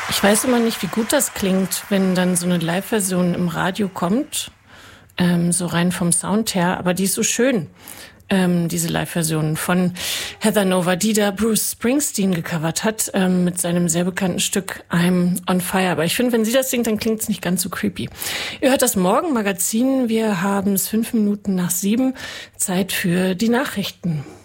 Ich weiß immer nicht, wie gut das klingt, wenn dann so eine Live-Version im Radio kommt, so rein vom Sound her, aber die ist so schön, diese Live-Version von Heather Nova, die da Bruce Springsteen gecovert hat, mit seinem sehr bekannten Stück I'm on Fire. Aber ich finde, wenn sie das singt, dann klingt es nicht ganz so creepy. Ihr hört das Morgenmagazin, wir haben es 5 Minuten nach 7, Zeit für die Nachrichten.